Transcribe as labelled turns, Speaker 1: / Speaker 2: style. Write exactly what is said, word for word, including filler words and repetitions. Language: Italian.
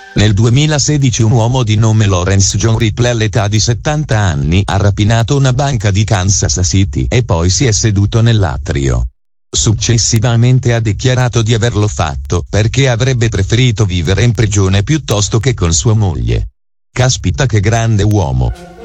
Speaker 1: Nel duemilasedici un uomo di nome Lawrence John Ripley all'età di settanta anni ha rapinato una banca di Kansas City e poi si è seduto nell'atrio. Successivamente ha dichiarato di averlo fatto perché avrebbe preferito vivere in prigione piuttosto che con sua moglie. Caspita che grande uomo!